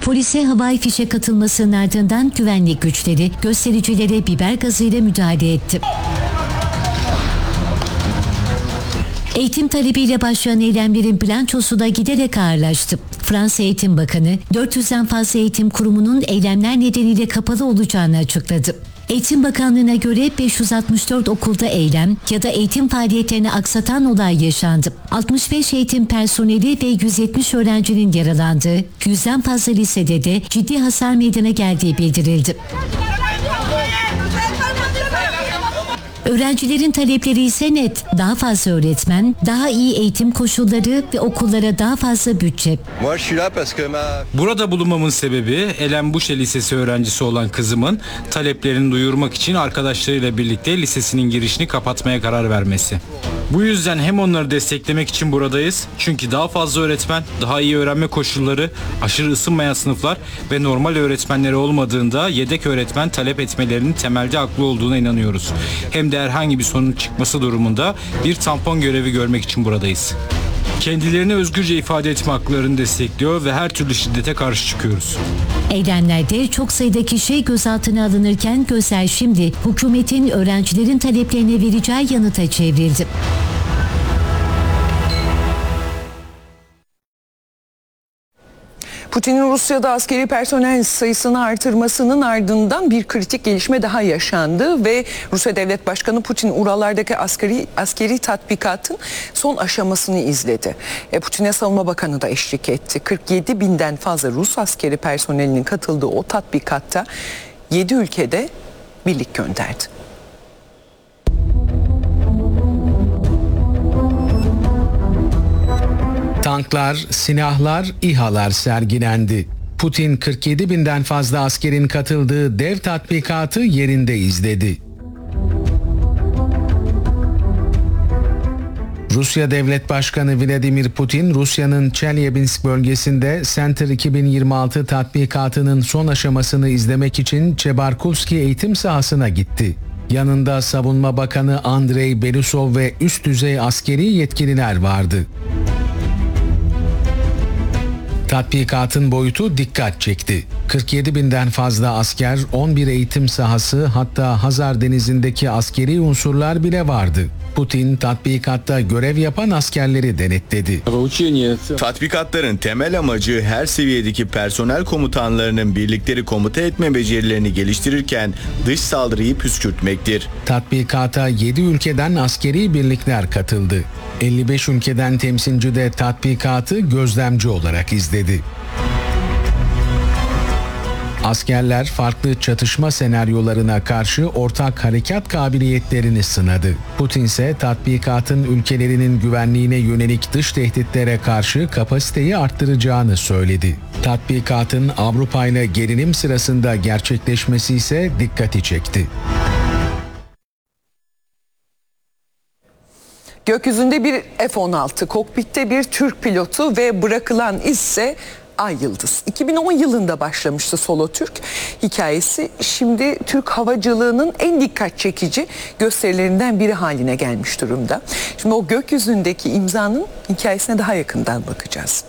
Polise havai fişek atılmasının ardından güvenlik güçleri göstericilere biber gazıyla müdahale etti. Eğitim talebiyle başlayan eylemlerin bilançosu da giderek ağırlaştı. Fransa Eğitim Bakanı 400'den fazla eğitim kurumunun eylemler nedeniyle kapalı olacağını açıkladı. Eğitim Bakanlığı'na göre 564 okulda eylem ya da eğitim faaliyetlerini aksatan olay yaşandı. 65 eğitim personeli ve 170 öğrencinin yaralandığı, 100'den fazla lisede de ciddi hasar meydana geldiği bildirildi. Öğrencilerin talepleri ise net. Daha fazla öğretmen, daha iyi eğitim koşulları ve okullara daha fazla bütçe. Burada bulunmamın sebebi Elen Boucher Lisesi öğrencisi olan kızımın taleplerini duyurmak için arkadaşlarıyla birlikte lisesinin girişini kapatmaya karar vermesi. Bu yüzden hem onları desteklemek için buradayız. Çünkü daha fazla öğretmen, daha iyi öğrenme koşulları, aşırı ısınmayan sınıflar ve normal öğretmenleri olmadığında yedek öğretmen talep etmelerinin temelde haklı olduğuna inanıyoruz. Hem de herhangi bir sorun çıkması durumunda bir tampon görevi görmek için buradayız. Kendilerini özgürce ifade etme haklarını destekliyor ve her türlü şiddete karşı çıkıyoruz. Eylemlerde çok sayıda kişi gözaltına alınırken gözler şimdi hükümetin öğrencilerin taleplerine vereceği yanıta çevrildi. Putin'in Rusya'da askeri personel sayısını artırmasının ardından bir kritik gelişme daha yaşandı ve Rusya Devlet Başkanı Putin Urallardaki askeri tatbikatın son aşamasını izledi. Putin'e Savunma Bakanı da eşlik etti. 47 binden fazla Rus askeri personelinin katıldığı o tatbikatta 7 ülkede birlik gönderdi. Tanklar, silahlar, İHA'lar sergilendi. Putin 47 binden fazla askerin katıldığı dev tatbikatı yerinde izledi. Rusya Devlet Başkanı Vladimir Putin, Rusya'nın Chelyabinsk bölgesinde Center 2026 tatbikatının son aşamasını izlemek için Çebarkulski eğitim sahasına gitti. Yanında Savunma Bakanı Andrei Belousov ve üst düzey askeri yetkililer vardı. Tatbikatın boyutu dikkat çekti. 47 binden fazla asker, 11 eğitim sahası, hatta Hazar Denizi'ndeki askeri unsurlar bile vardı. Putin tatbikatta görev yapan askerleri denetledi. Tatbikatların temel amacı her seviyedeki personel komutanlarının birlikleri komuta etme becerilerini geliştirirken dış saldırıyı püskürtmektir. Tatbikata 7 ülkeden askeri birlikler katıldı. 55 ülkeden temsilci de tatbikatı gözlemci olarak izledi. Askerler farklı çatışma senaryolarına karşı ortak harekat kabiliyetlerini sınadı. Putin ise tatbikatın ülkelerinin güvenliğine yönelik dış tehditlere karşı kapasiteyi arttıracağını söyledi. Tatbikatın Avrupa ile gerilim sırasında gerçekleşmesi ise dikkati çekti. Gökyüzünde bir F-16, kokpitte bir Türk pilotu ve bırakılan ise Ay Yıldız. 2010 yılında başlamıştı Solo Türk hikayesi. Şimdi Türk havacılığının en dikkat çekici gösterilerinden biri haline gelmiş durumda. Şimdi o gökyüzündeki imzanın hikayesine daha yakından bakacağız.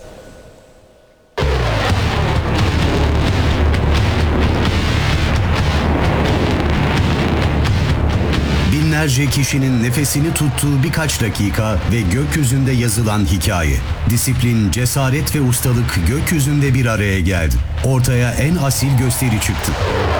Binlerce kişinin nefesini tuttuğu birkaç dakika ve gökyüzünde yazılan hikaye. Disiplin, cesaret ve ustalık gökyüzünde bir araya geldi. Ortaya en asil gösteri çıktı.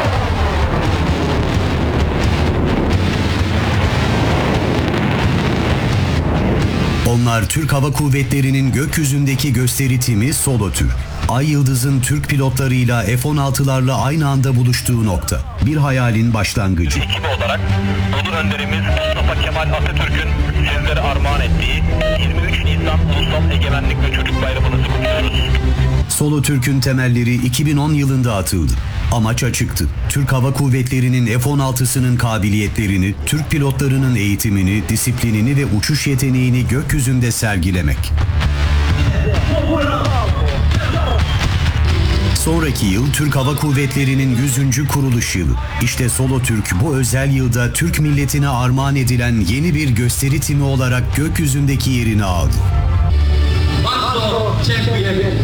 Onlar Türk Hava Kuvvetleri'nin gökyüzündeki gösteri timi Solo Türk. Ay Yıldız'ın Türk pilotlarıyla F-16'larla aynı anda buluştuğu nokta. Bir hayalin başlangıcı. Ekibi olarak Ulu Önderimiz Mustafa Kemal Atatürk'ün sizlere armağan ettiği 23 Nisan Ulusal Egemenlik ve Çocuk Bayramı'nı kutluyoruz. Solo Türk'ün temelleri 2010 yılında atıldı. Amaç açıktı. Türk Hava Kuvvetleri'nin F-16'sının kabiliyetlerini, Türk pilotlarının eğitimini, disiplinini ve uçuş yeteneğini gökyüzünde sergilemek. Sonraki yıl Türk Hava Kuvvetleri'nin 100. kuruluş yılı. İşte Solo Türk bu özel yılda Türk milletine armağan edilen yeni bir gösteri timi olarak gökyüzündeki yerini aldı.